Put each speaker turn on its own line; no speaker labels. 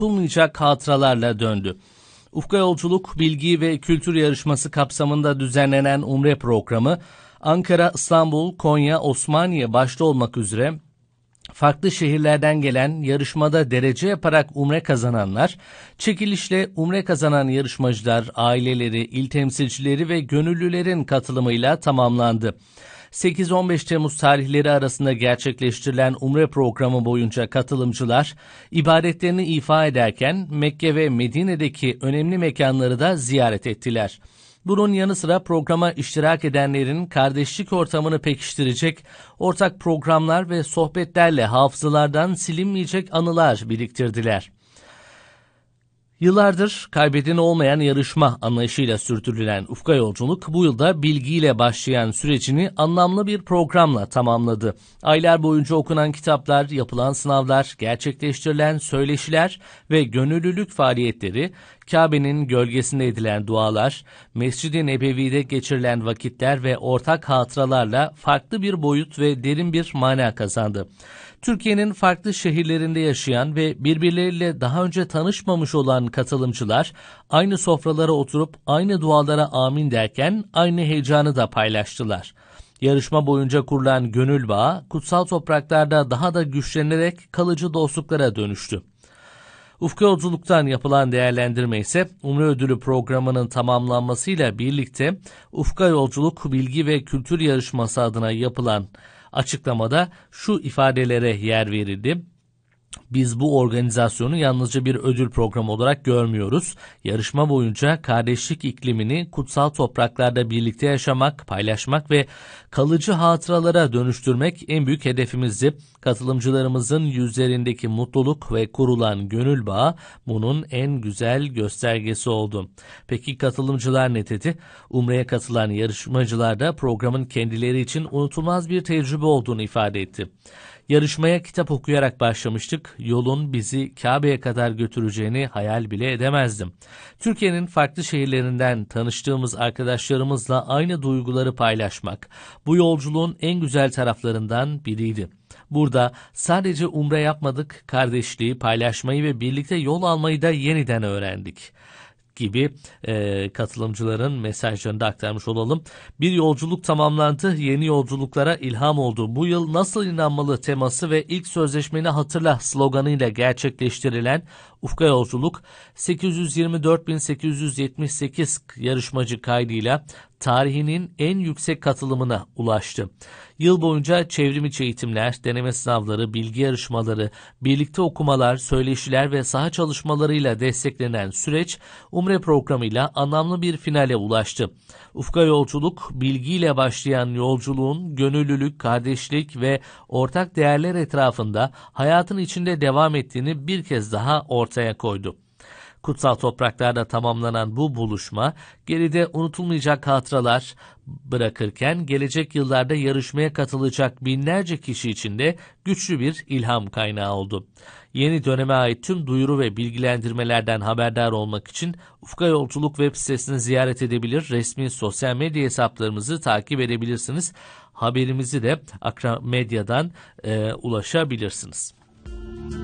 unutulmayacak hatıralarla döndü. Ufka Yolculuk Bilgi ve Kültür Yarışması kapsamında düzenlenen Umre programı Ankara, İstanbul, Konya, Osmaniye başta olmak üzere farklı şehirlerden gelen yarışmada derece yaparak umre kazananlar, çekilişle umre kazanan yarışmacılar, aileleri, il temsilcileri ve gönüllülerin katılımıyla tamamlandı. 8-15 Temmuz tarihleri arasında gerçekleştirilen umre programı boyunca katılımcılar ibadetlerini ifa ederken Mekke ve Medine'deki önemli mekanları da ziyaret ettiler. Bunun yanı sıra programa iştirak edenlerin kardeşlik ortamını pekiştirecek ortak programlar ve sohbetlerle hafızalardan silinmeyecek anılar biriktirdiler. Yıllardır kaybedeni olmayan yarışma anlayışıyla sürdürülen Ufka Yolculuk bu yılda bilgiyle başlayan sürecini anlamlı bir programla tamamladı. Aylar boyunca okunan kitaplar, yapılan sınavlar, gerçekleştirilen söyleşiler ve gönüllülük faaliyetleri, Kabe'nin gölgesinde edilen dualar, Mescid-i Nebevi'de geçirilen vakitler ve ortak hatıralarla farklı bir boyut ve derin bir mana kazandı. Türkiye'nin farklı şehirlerinde yaşayan ve birbirleriyle daha önce tanışmamış olan katılımcılar aynı sofralara oturup aynı dualara amin derken aynı heyecanı da paylaştılar. Yarışma boyunca kurulan gönül bağı kutsal topraklarda daha da güçlenerek kalıcı dostluklara dönüştü. Ufka Yolculuk'tan yapılan değerlendirme ise Umre Ödülü programının tamamlanmasıyla birlikte Ufka Yolculuk Bilgi ve Kültür Yarışması adına yapılan açıklamada şu ifadelere yer verildi. Biz bu organizasyonu yalnızca bir ödül programı olarak görmüyoruz. Yarışma boyunca kardeşlik iklimini kutsal topraklarda birlikte yaşamak, paylaşmak ve kalıcı hatıralara dönüştürmek en büyük hedefimizdi. Katılımcılarımızın yüzlerindeki mutluluk ve kurulan gönül bağı bunun en güzel göstergesi oldu. Peki katılımcılar ne dedi? Umre'ye katılan yarışmacılar da programın kendileri için unutulmaz bir tecrübe olduğunu ifade etti. Yarışmaya kitap okuyarak başlamıştık. Yolun bizi Kabe'ye kadar götüreceğini hayal bile edemezdim. Türkiye'nin farklı şehirlerinden tanıştığımız arkadaşlarımızla aynı duyguları paylaşmak, bu yolculuğun en güzel taraflarından biriydi. Burada sadece umre yapmadık, kardeşliği, paylaşmayı ve birlikte yol almayı da yeniden öğrendik gibi katılımcıların mesajlarını da aktarmış olalım. Bir yolculuk tamamlandı, yeni yolculuklara ilham oldu. Bu yıl nasıl inanmalı teması ve ilk sözleşmeni hatırla sloganıyla gerçekleştirilen Ufka Yolculuk 824.878 yarışmacı kaydıyla tarihinin en yüksek katılımına ulaştı. Yıl boyunca çevrimiçi eğitimler, deneme sınavları, bilgi yarışmaları, birlikte okumalar, söyleşiler ve saha çalışmalarıyla desteklenen süreç Umre programıyla anlamlı bir finale ulaştı. Ufka Yolculuk, bilgiyle başlayan yolculuğun gönüllülük, kardeşlik ve ortak değerler etrafında hayatın içinde devam ettiğini bir kez daha ortaya koydu. Kutsal topraklarda tamamlanan bu buluşma geride unutulmayacak hatıralar bırakırken gelecek yıllarda yarışmaya katılacak binlerce kişi için de güçlü bir ilham kaynağı oldu. Yeni döneme ait tüm duyuru ve bilgilendirmelerden haberdar olmak için Ufka Yolculuk web sitesini ziyaret edebilir, resmi sosyal medya hesaplarımızı takip edebilirsiniz. Haberimizi de Akra Medya'dan ulaşabilirsiniz.